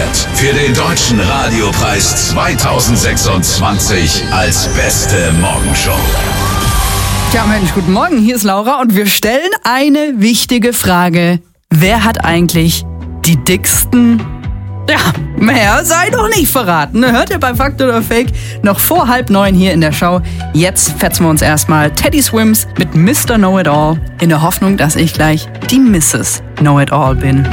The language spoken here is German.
nominiert für den Deutschen Radiopreis 2026 als beste Morgenshow. Tja, Mensch, guten Morgen, hier ist Laura und wir stellen eine wichtige Frage. Wer hat eigentlich die dicksten... Ja, mehr sei doch nicht verraten. Hört ihr bei Fakt oder Fake noch vor 8:30 hier in der Show. Jetzt fetzen wir uns erstmal Teddy Swims mit Mr. Know-It-All in der Hoffnung, dass ich gleich die Mrs. Know-It-All bin.